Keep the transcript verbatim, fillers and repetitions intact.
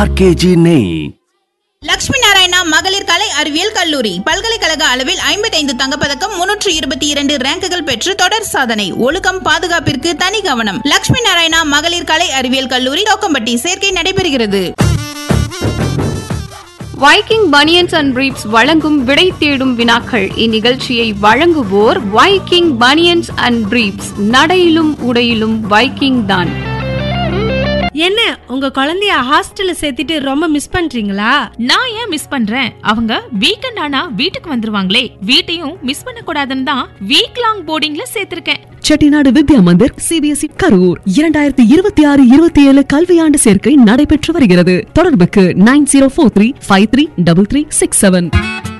RKG நெய். லட்சுமி நாராயணா மகளிர் கலை அறிவியல் கல்லூரி பல்கலைக்கழக அளவில் ஐம்பத்தி ஐந்து தங்கப்பதக்கம், முன்னூற்று இருபத்தி இரண்டு ரேங்குகள் பெற்று தொடர் சாதனை. ஒழுக்கம், பாதுகாப்பிற்கு தனி கவனம். லட்சுமி நாராயணா மகளிர் கலை அறிவியல் கல்லூரி, தோக்கம்பட்டி. சேர்க்கை நடைபெறுகிறது. வைக்கிங் பனியன்ஸ் அண்ட் பிரீப்ஸ் வழங்கும் விடை தேடும் வினாக்கள். இந்நிகழ்ச்சியை வழங்குவோர் வைக்கிங் பனியன்ஸ் அண்ட் பிரீப்ஸ். நடையிலும் உடையிலும் வைக்கிங் தான். என்ன உங்க குழந்தைய ஹாஸ்டல்ல சேர்த்துட்டு ரொம்ப மிஸ் பண்றீங்களா? நான் ஏன் மிஸ் பண்றேன்? அவங்க வீக்கெண்ட் ஆனா வீட்டுக்கு வந்துருவாங்களே, வீட்டையும் மிஸ் பண்ண கூடாதுன்னு தான் week long போர்டிங்ல சேர்த்திருக்கேன். Chettinad Vidya Mandir CBSE Karur இரண்டாயிரத்தி இருபத்தி ஆறு இருபத்தி ஏழு கல்வியாண்டு சேர்க்கை நடைபெற்று வருகிறது. தொடர்புக்கு nine zero four three five three double three six seven.